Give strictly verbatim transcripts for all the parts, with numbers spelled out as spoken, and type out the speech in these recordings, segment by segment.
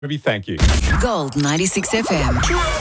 Thank you. Gold ninety-six F M.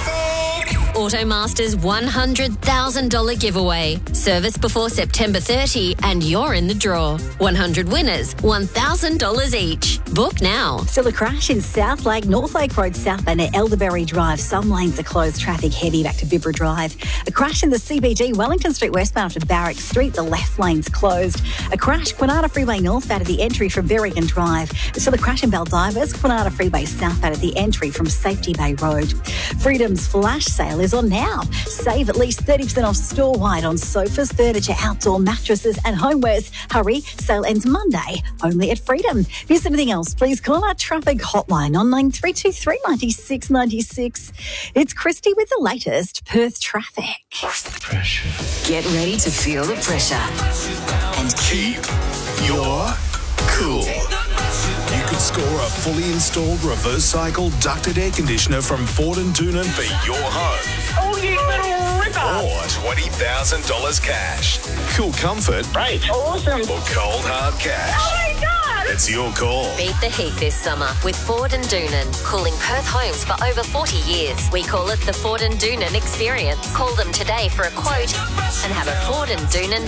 Automaster's one hundred thousand dollars giveaway. Service before September thirtieth and you're in the draw. one hundred winners, one thousand dollars each. Book now. Still a crash in South Lake, North Lake Road southbound at Elderberry Drive. Some lanes are closed. Traffic heavy back to Bibra Drive. A crash in the C B D, Wellington Street westbound to Barrack Street. The left lane's closed. A crash, Kwinana Freeway northbound at the entry from Berrigan Drive. Still a crash in Baldivers, Kwinana Freeway southbound at the entry from Safety Bay Road. Freedom's flash sale is on now. Save at least thirty percent off store-wide on sofas, furniture, outdoor mattresses and homewares. Hurry, sale ends Monday, only at Freedom. If there's anything else, please call our traffic hotline on nine three two three, nine six nine six. It's Christy with the latest Perth traffic. Pressure. Get ready to feel the pressure and keep your cool. You could score a fully installed reverse cycle ducted air conditioner from Ford and Doonan for your home. Oh, you little ripper. Or twenty thousand dollars cash. Cool comfort. Right. Awesome. Or cold hard cash. Oh, my God. It's your call. Beat the heat this summer with Ford and Doonan. Cooling Perth homes for over forty years. We call it the Ford and Doonan experience. Call them today for a quote and have a Ford and Doonan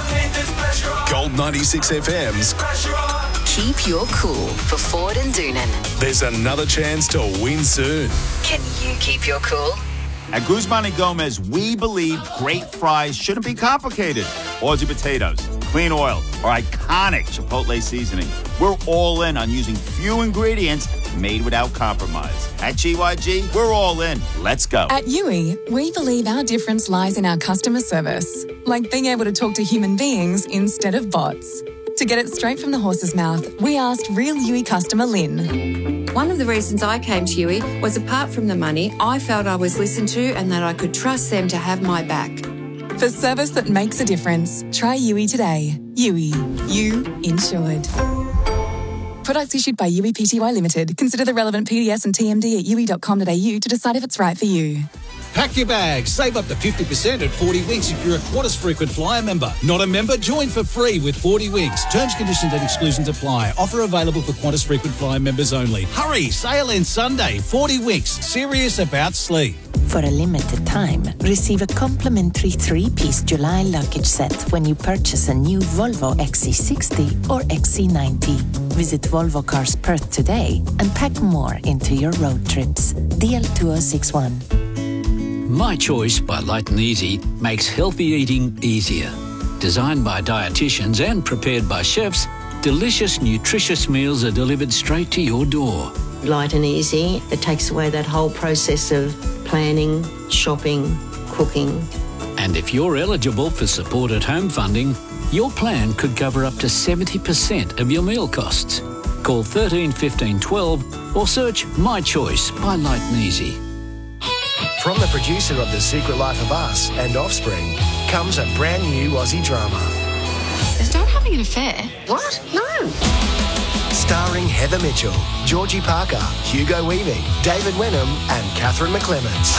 day. Gold ninety-six F M's Keep your cool for Ford and Doonan. There's another chance to win soon. Can you keep your cool? At Guzman and Gomez, we believe great fries shouldn't be complicated. Aussie potatoes, clean oil, or iconic Chipotle seasoning. We're all in on using few ingredients made without compromise. At G Y G, we're all in. Let's go. At Yui, we believe our difference lies in our customer service, like being able to talk to human beings instead of bots. To get it straight from the horse's mouth, we asked real Yui customer Lynn. One of the reasons I came to Yui was, apart from the money, I felt I was listened to and that I could trust them to have my back. For service that makes a difference, try Yui today. Yui. You insured. Products issued by Yui Pty Limited. Consider the relevant P D S and T M D at yui dot com dot a u to decide if it's right for you. Pack your bags. Save up to fifty percent at forty Winks if you're a Qantas frequent flyer member. Not a member? Join for free with forty Winks. Terms, conditions and exclusions apply. Offer available for Qantas frequent flyer members only. Hurry! Sale ends Sunday. forty Winks. Serious about sleep. For a limited time, receive a complimentary three-piece July luggage set when you purchase a new Volvo X C sixty or X C ninety. Visit Volvo Cars Perth today and pack more into your road trips. D L two oh six one. My Choice by Light and Easy makes healthy eating easier. Designed by dietitians and prepared by chefs, delicious, nutritious meals are delivered straight to your door. Light and easy. It takes away that whole process of planning, shopping, cooking. And if you're eligible for support at home funding, your plan could cover up to seventy percent of your meal costs. Call thirteen fifteen twelve or search My Choice by Light and Easy. From the producer of The Secret Life of Us and Offspring comes a brand new Aussie drama. Is Dad having an affair? What? No. Starring Heather Mitchell, Georgie Parker, Hugo Weaving, David Wenham and Catherine McClements.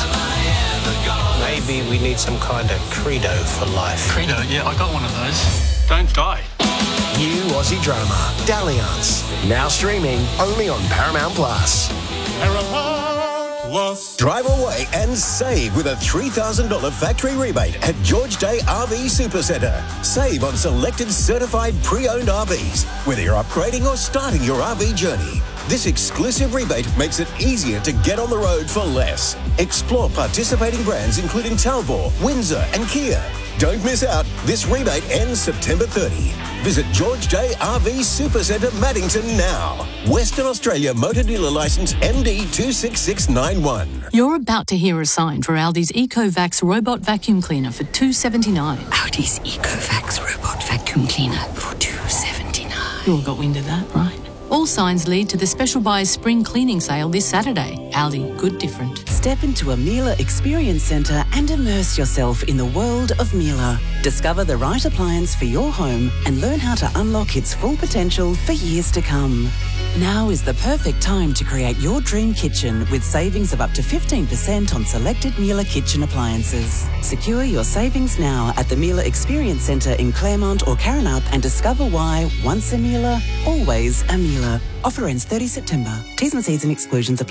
Maybe we need some kind of credo for life. Credo? Yeah, I got one of those. Don't die. New Aussie drama, Dalliance. Now streaming only on Paramount Plus. Paramount. Drive away and save with a three thousand dollars factory rebate at George Day R V Supercentre. Save on selected certified pre-owned R Vs, whether you're upgrading or starting your R V journey. This exclusive rebate makes it easier to get on the road for less. Explore participating brands including Talbot, Windsor and Kia. Don't miss out. This rebate ends September thirtieth. Visit George Day R V Supercentre Maddington now. Western Australia Motor Dealer Licence M D two six six nine one. You're about to hear a sign for Aldi's EcoVax Robot Vacuum Cleaner for two dollars seventy-nine. Aldi's EcoVax Robot Vacuum Cleaner for two dollars seventy-nine. You all got wind of that, right? All signs lead to the Special Buys Spring Cleaning Sale this Saturday. Aldi, good different. Step into a Miele Experience Centre and immerse yourself in the world of Miele. Discover the right appliance for your home and learn how to unlock its full potential for years to come. Now is the perfect time to create your dream kitchen with savings of up to fifteen percent on selected Miele kitchen appliances. Secure your savings now at the Miele Experience Centre in Claremont or Karrinyup and discover why once a Miele, always a Miele. Offer ends thirtieth September. T's and C's and exclusions apply.